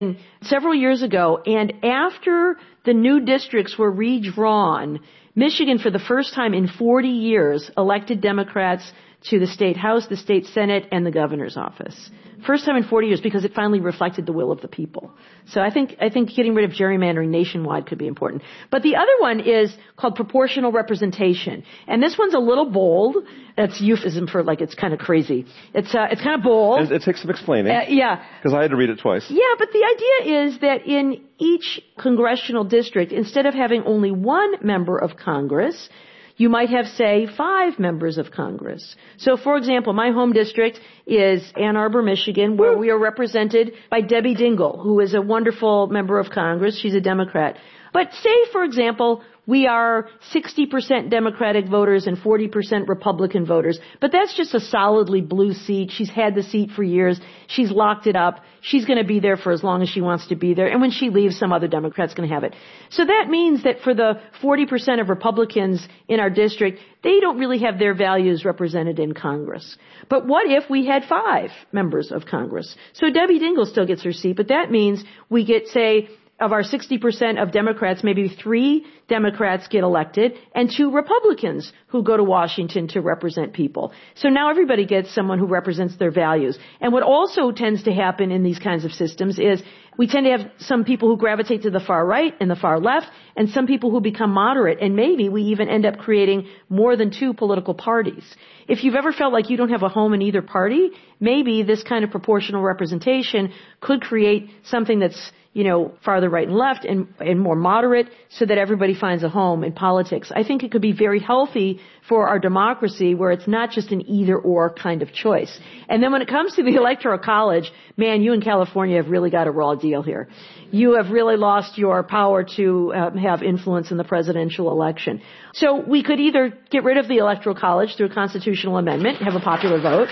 several years ago, and after the new districts were redrawn, Michigan, for the first time in 40 years, elected Democrats to the state house, the state senate, and the governor's office. First time in 40 years, because it finally reflected the will of the people. So I think getting rid of gerrymandering nationwide could be important. But the other one is called proportional representation. And this one's a little bold. That's euphemism for like it's kind of crazy. It's kind of bold. It takes some explaining. Yeah. Because I had to read it twice. Yeah, but the idea is that in each congressional district, instead of having only one member of Congress, you might have, say, 5 members of Congress. So, for example, my home district is Ann Arbor, Michigan, where we are represented by Debbie Dingell, who is a wonderful member of Congress. She's a Democrat. But say, for example, we are 60% Democratic voters and 40% Republican voters. But that's just a solidly blue seat. She's had the seat for years. She's locked it up. She's going to be there for as long as she wants to be there. And when she leaves, some other Democrat's going to have it. So that means that for the 40% of Republicans in our district, they don't really have their values represented in Congress. But what if we had 5 members of Congress? So Debbie Dingell still gets her seat, but that means we get, say, of our 60% of Democrats, maybe 3 Democrats get elected and 2 Republicans who go to Washington to represent people. So now everybody gets someone who represents their values. And what also tends to happen in these kinds of systems is we tend to have some people who gravitate to the far right and the far left, and some people who become moderate, and maybe we even end up creating more than 2 political parties. If you've ever felt like you don't have a home in either party, maybe this kind of proportional representation could create something that's, farther right and left and more moderate so that everybody finds a home in politics. I think it could be very healthy for our democracy where it's not just an either-or kind of choice. And then when it comes to the Electoral College, man, you in California have really got a raw deal here. You have really lost your power to have influence in the presidential election. So we could either get rid of the Electoral College through a constitutional amendment, have a popular vote,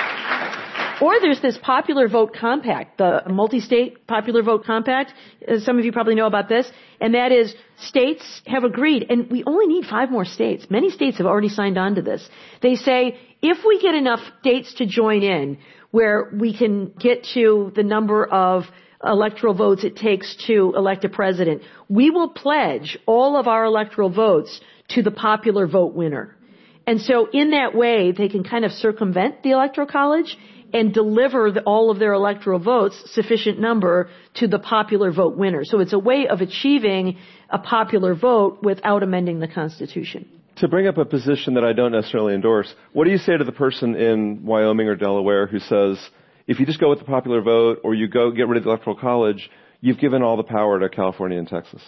or there's this popular vote compact, the multi-state popular vote compact. Some of you probably know about this. And that is states have agreed, and we only need 5 more states. Many states have already signed on to this. They say if we get enough states to join in where we can get to the number of electoral votes it takes to elect a president, we will pledge all of our electoral votes to the popular vote winner. And so in that way, they can kind of circumvent the Electoral College and deliver all of their electoral votes, sufficient number, to the popular vote winner. So it's a way of achieving a popular vote without amending the Constitution. To bring up a position that I don't necessarily endorse, what do you say to the person in Wyoming or Delaware who says, if you just go with the popular vote or you go get rid of the Electoral College, you've given all the power to California and Texas?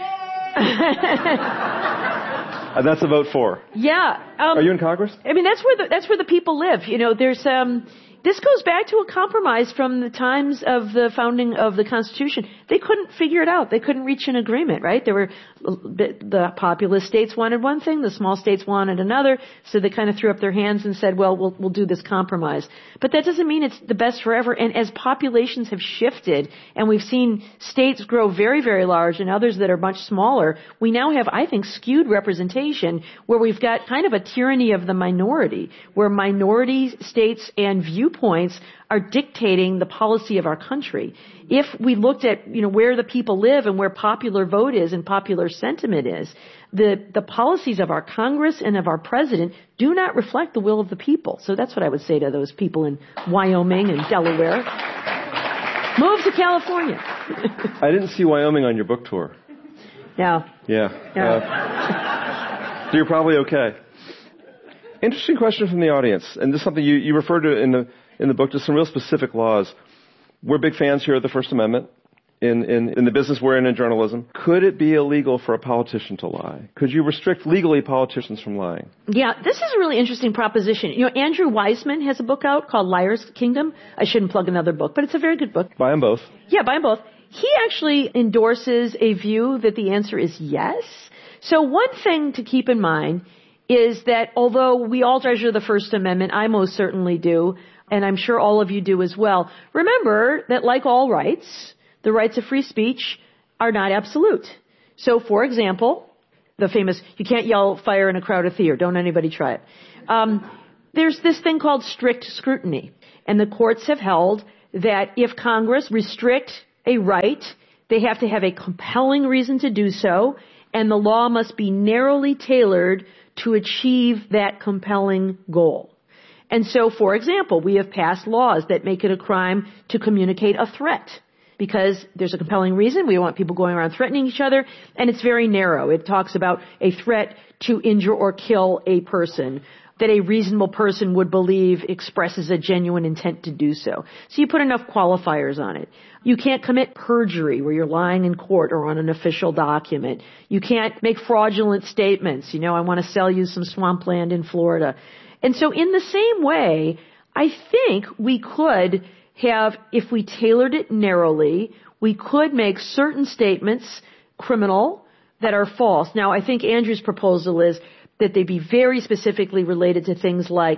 And that's a vote for. Yeah. Are you in Congress? I mean, that's where the people live. There's this goes back to a compromise from the times of the founding of the Constitution. They couldn't figure it out. They couldn't reach an agreement, right? The populous states wanted one thing, the small states wanted another, so they kind of threw up their hands and said, well, we'll do this compromise. But that doesn't mean it's the best forever. And as populations have shifted, and we've seen states grow very, very large and others that are much smaller, we now have, I think, skewed representation where we've got kind of a tyranny of the minority, where minority states and viewpoints are dictating the policy of our country. If we looked at, where the people live and where popular vote is and popular sentiment is, the policies of our Congress and of our president do not reflect the will of the people. So that's what I would say to those people in Wyoming and Delaware. Move to California. I didn't see Wyoming on your book tour. No. Yeah. So you're probably okay. Interesting question from the audience, and this is something you referred to in the book, to some real specific laws. We're big fans here of the First Amendment in the business we're in journalism. Could it be illegal for a politician to lie? Could you restrict legally politicians from lying? Yeah, this is a really interesting proposition. Andrew Weissman has a book out called Liar's Kingdom. I shouldn't plug another book, but it's a very good book. Buy them both. Yeah, buy them both. He actually endorses a view that the answer is yes. So one thing to keep in mind is that although we all treasure the First Amendment, I most certainly do, and I'm sure all of you do as well, remember that like all rights, the rights of free speech are not absolute. So, for example, the famous, you can't yell fire in a crowded theater, don't anybody try it. There's this thing called strict scrutiny, and the courts have held that if Congress restrict a right. They have to have a compelling reason to do so, and the law must be narrowly tailored to achieve that compelling goal. And so, for example, we have passed laws that make it a crime to communicate a threat because there's a compelling reason. We don't want people going around threatening each other, and it's very narrow. It talks about a threat to injure or kill a person that a reasonable person would believe expresses a genuine intent to do so. So you put enough qualifiers on it. You can't commit perjury where you're lying in court or on an official document. You can't make fraudulent statements. I want to sell you some swampland in Florida. And so in the same way, I think we could have, if we tailored it narrowly, we could make certain statements criminal that are false. Now, I think Andrew's proposal is that they be very specifically related to things like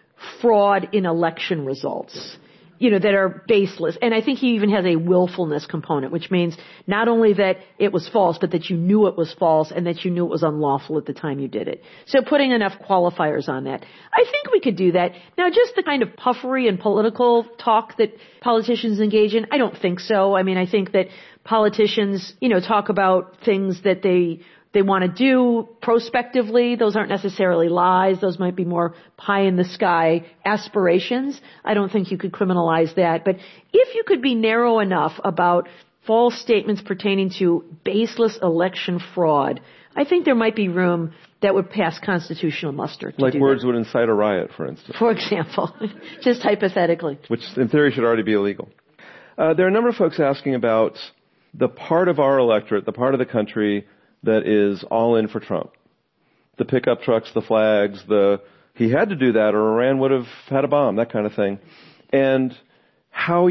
fraud in election results, that are baseless. And I think he even has a willfulness component, which means not only that it was false, but that you knew it was false and that you knew it was unlawful at the time you did it. So putting enough qualifiers on that. I think we could do that. Now, just the kind of puffery and political talk that politicians engage in, I don't think so. I mean, I think that politicians, talk about things that they want to do prospectively. Those aren't necessarily lies. Those might be more pie-in-the-sky aspirations. I don't think you could criminalize that. But if you could be narrow enough about false statements pertaining to baseless election fraud, I think there might be room that would pass constitutional muster. Like words would incite a riot, for instance. For example, just hypothetically. Which in theory should already be illegal. There are a number of folks asking about the part of our electorate, the part of the country that is all in for Trump. The pickup trucks, the flags, he had to do that or Iran would have had a bomb, that kind of thing. And how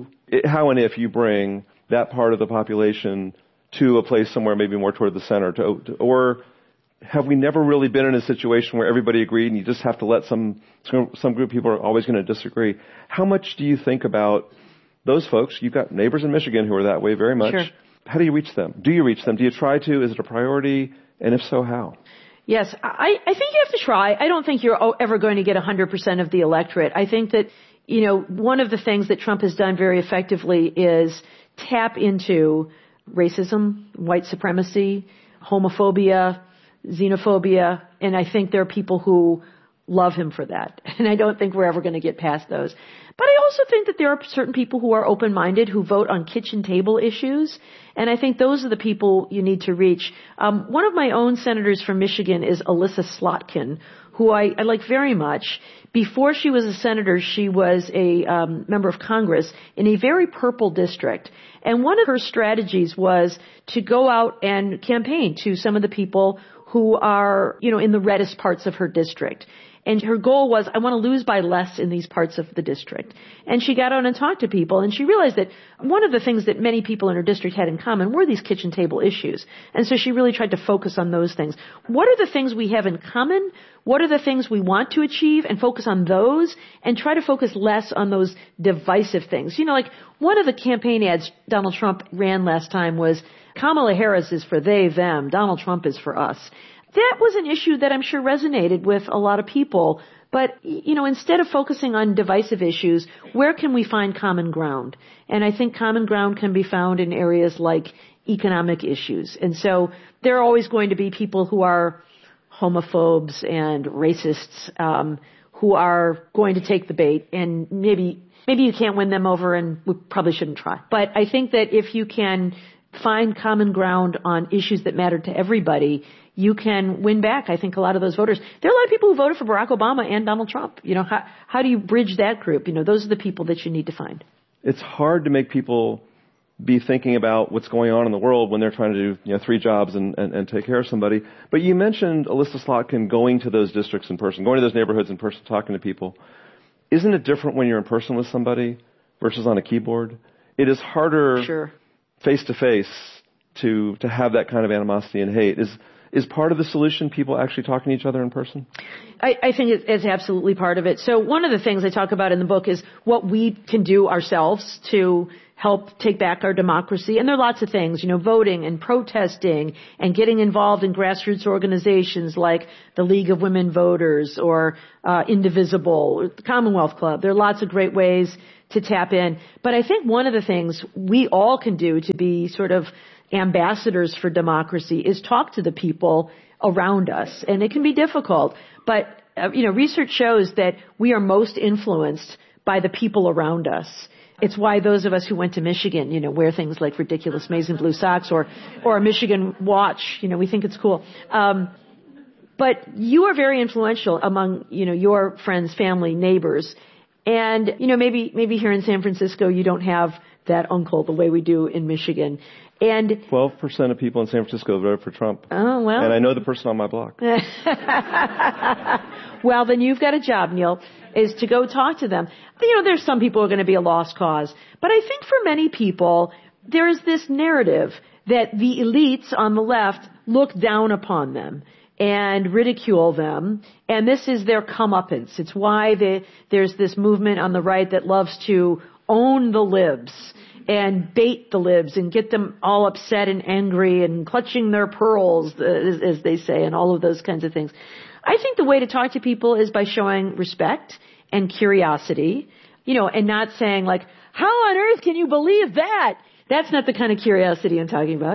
and if you bring that part of the population to a place somewhere maybe more toward the center, or have we never really been in a situation where everybody agreed and you just have to let some group of people are always going to disagree? How much do you think about those folks? You've got neighbors in Michigan who are that way very much. Sure. How do you reach them? Do you reach them? Do you try to? Is it a priority? And if so, how? Yes, I think you have to try. I don't think you're ever going to get 100% of the electorate. I think that, one of the things that Trump has done very effectively is tap into racism, white supremacy, homophobia, xenophobia, and I think there are people who love him for that. And I don't think we're ever going to get past those. But I also think that there are certain people who are open-minded who vote on kitchen table issues. And I think those are the people you need to reach. One of my own senators from Michigan is Elissa Slotkin, who I like very much. Before she was a senator, she was a member of Congress in a very purple district. And one of her strategies was to go out and campaign to some of the people who are, in the reddest parts of her district. And her goal was, I want to lose by less in these parts of the district. And she got out and talked to people, and she realized that one of the things that many people in her district had in common were these kitchen table issues. And so she really tried to focus on those things. What are the things we have in common? What are the things we want to achieve? And focus on those, and try to focus less on those divisive things. Like one of the campaign ads Donald Trump ran last time was, Kamala Harris is for they, them. Donald Trump is for us. That was an issue that I'm sure resonated with a lot of people. But, instead of focusing on divisive issues, where can we find common ground? And I think common ground can be found in areas like economic issues. And so there are always going to be people who are homophobes and racists, who are going to take the bait. And maybe you can't win them over, and we probably shouldn't try. But I think that if you can find common ground on issues that matter to everybody, you can win back, I think, a lot of those voters. There are a lot of people who voted for Barack Obama and Donald Trump. How do you bridge that group? Those are the people that you need to find. It's hard to make people be thinking about what's going on in the world when they're trying to do, 3 jobs and take care of somebody. But you mentioned Elissa Slotkin going to those districts in person, going to those neighborhoods in person, talking to people. Isn't it different when you're in person with somebody versus on a keyboard? It is harder face to face to have that kind of animosity and hate. Is part of the solution people actually talking to each other in person? I think it's absolutely part of it. So one of the things I talk about in the book is what we can do ourselves to help take back our democracy. And there are lots of things, voting and protesting and getting involved in grassroots organizations like the League of Women Voters or Indivisible, or the Commonwealth Club. There are lots of great ways to tap in. But I think one of the things we all can do to be sort of ambassadors for democracy is talk to the people around us. And it can be difficult, but research shows that we are most influenced by the people around us. It's why those of us who went to Michigan, wear things like ridiculous maize and blue socks or a Michigan watch. We think it's cool. But you are very influential among, your friends, family, neighbors. And, maybe here in San Francisco, you don't have that uncle the way we do in Michigan. And 12% of people in San Francisco voted for Trump. Oh, well. And I know the person on my block. Well, then you've got a job, Neil, is to go talk to them. There's some people who are going to be a lost cause. But I think for many people, there is this narrative that the elites on the left look down upon them and ridicule them, and this is their comeuppance. It's why there's this movement on the right that loves to own the libs and bait the libs and get them all upset and angry and clutching their pearls, as they say, and all of those kinds of things. I think the way to talk to people is by showing respect and curiosity, and not saying like, how on earth can you believe that? That's not the kind of curiosity I'm talking about.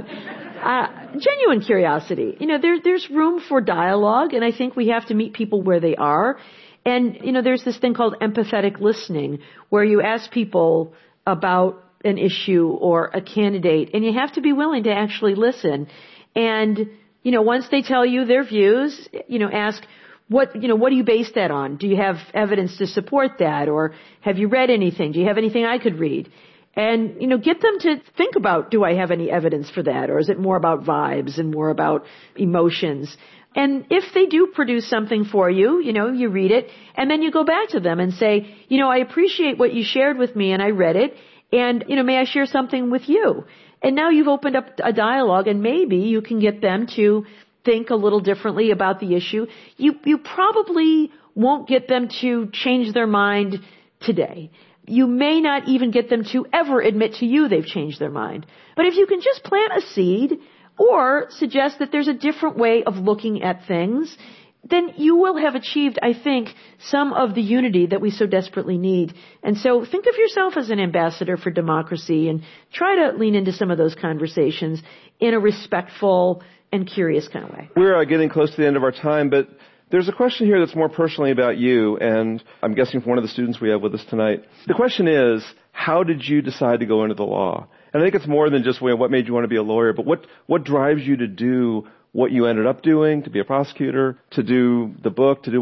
Genuine curiosity. There's room for dialogue, and I think we have to meet people where they are. And, there's this thing called empathetic listening, where you ask people about an issue or a candidate, and you have to be willing to actually listen. And, once they tell you their views, ask, what do you base that on? Do you have evidence to support that? Or have you read anything? Do you have anything I could read? And, get them to think about, do I have any evidence for that? Or is it more about vibes and more about emotions? And if they do produce something for you, you read it, and then you go back to them and say, I appreciate what you shared with me and I read it, and, may I share something with you? And now you've opened up a dialogue, and maybe you can get them to think a little differently about the issue. You probably won't get them to change their mind today. You may not even get them to ever admit to you they've changed their mind. But if you can just plant a seed or suggest that there's a different way of looking at things, then you will have achieved, I think, some of the unity that we so desperately need. And so think of yourself as an ambassador for democracy and try to lean into some of those conversations in a respectful and curious kind of way. We're getting close to the end of our time, but there's a question here that's more personally about you, and I'm guessing from one of the students we have with us tonight. The question is, how did you decide to go into the law? And I think it's more than just what made you want to be a lawyer, but what drives you to do what you ended up doing, to be a prosecutor, to do the book, to do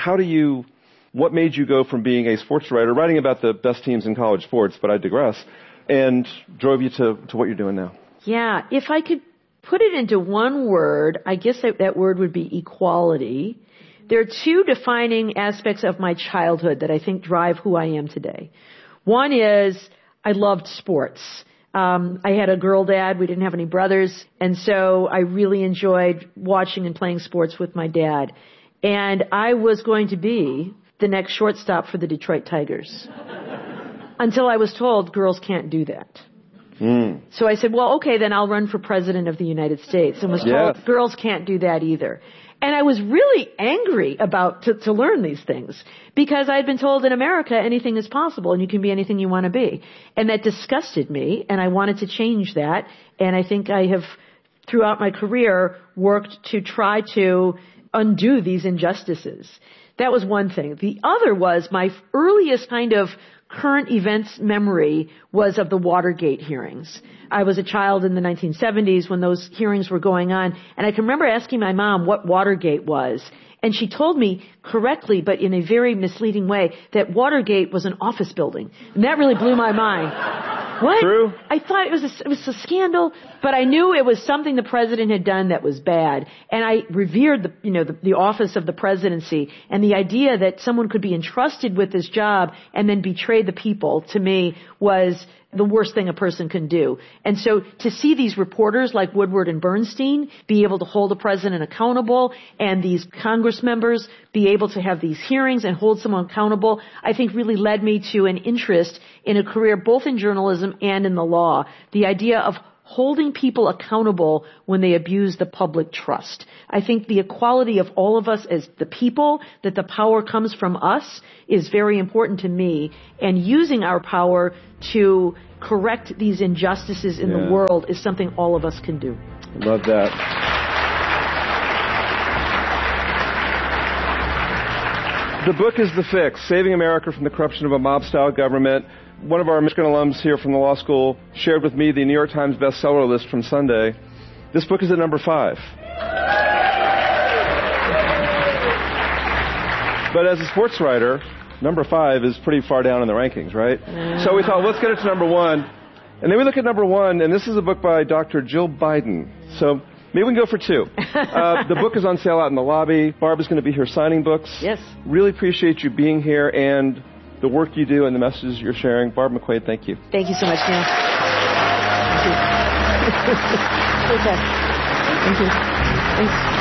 what made you go from being a sports writer, writing about the best teams in college sports, but I digress, and drove you to what you're doing now? Yeah, if I could put it into one word, I guess that word would be equality. There are two defining aspects of my childhood that I think drive who I am today. One is I loved sports. I had a girl dad. We didn't have any brothers. And so I really enjoyed watching and playing sports with my dad. And I was going to be the next shortstop for the Detroit Tigers. Until I was told girls can't do that. So I said, well, okay, then I'll run for president of the United States. And was told girls can't do that either. And I was really angry about to learn these things because I had been told in America anything is possible and you can be anything you want to be. And that disgusted me, and I wanted to change that. And I think I have, throughout my career, worked to try to undo these injustices. That was one thing. The other was my earliest kind of current events memory was of the Watergate hearings. I was a child in the 1970s when those hearings were going on, and I can remember asking my mom what Watergate was. And she told me correctly, but in a very misleading way, that Watergate was an office building. And that really blew my mind. What? True. I thought it was a scandal, but I knew it was something the president had done that was bad. And I revered the office of the presidency, and the idea that someone could be entrusted with this job and then betray the people, to me, was the worst thing a person can do. And so to see these reporters like Woodward and Bernstein be able to hold the president accountable, and these Congress members be able to have these hearings and hold someone accountable, I think really led me to an interest in a career both in journalism and in the law. The idea of holding people accountable when they abuse the public trust. I think the equality of all of us as the people, that the power comes from us, is very important to me. And using our power to correct these injustices in the world is something all of us can do. Love that. The book is The Fix, Saving America from the Corruption of a Mob-Style Government. One of our Michigan alums here from the law school shared with me the New York Times bestseller list from Sunday. This book is at number 5. But as a sports writer, number 5 is pretty far down in the rankings, right? So we thought, let's get it to number 1. And then we look at number 1, and this is a book by Dr. Jill Biden. So maybe we can go for 2. The book is on sale out in the lobby. Barb is going to be here signing books. Yes. Really appreciate you being here and the work you do and the messages you're sharing. Barb McQuade, thank you. Thank you so much, Neil. Thank you. Okay. Thank you. Thanks.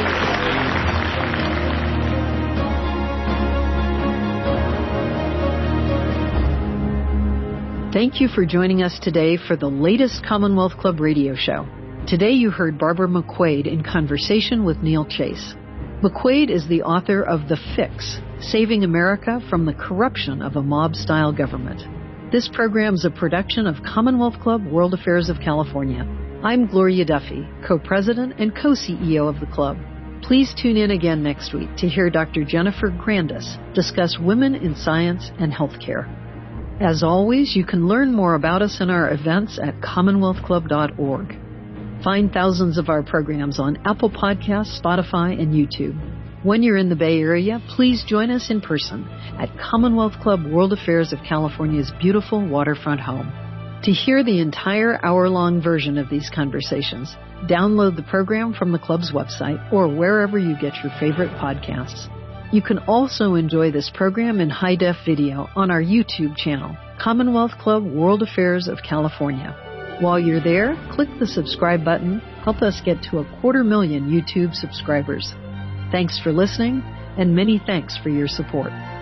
Thank you for joining us today for the latest Commonwealth Club radio show. Today you heard Barbara McQuade in conversation with Neil Chase. McQuade is the author of The Fix, Saving America from the Corruption of a Mob-Style Government. This program is a production of Commonwealth Club World Affairs of California. I'm Gloria Duffy, co-president and co-CEO of the club. Please tune in again next week to hear Dr. Jennifer Grandis discuss women in science and healthcare. As always, you can learn more about us and our events at commonwealthclub.org. Find thousands of our programs on Apple Podcasts, Spotify, and YouTube. When you're in the Bay Area, please join us in person at Commonwealth Club World Affairs of California's beautiful waterfront home. To hear the entire hour-long version of these conversations, download the program from the club's website or wherever you get your favorite podcasts. You can also enjoy this program in high-def video on our YouTube channel, Commonwealth Club World Affairs of California. While you're there, click the subscribe button. Help us get to 250,000 YouTube subscribers. Thanks for listening, and many thanks for your support.